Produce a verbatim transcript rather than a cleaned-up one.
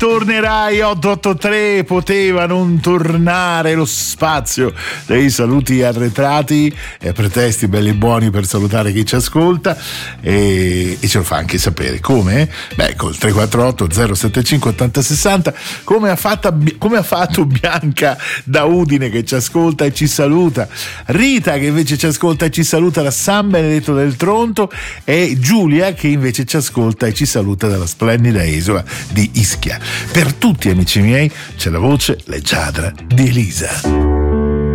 tornerai otto otto tre, poteva non tornare lo spazio dei saluti arretrati e pretesti belli buoni per salutare chi ci ascolta, e, e ce lo fa anche sapere come? Beh, col tre quattro otto zero sette cinque otto zero sei zero, come ha, fatta, come ha fatto Bianca da Udine che ci ascolta e ci saluta, Rita che invece ci ascolta e ci saluta da San Benedetto del Tronto, e Giulia che invece ci ascolta e ci saluta dalla splendida isola di Ischia. Per tutti amici miei c'è la voce leggiadra di Elisa.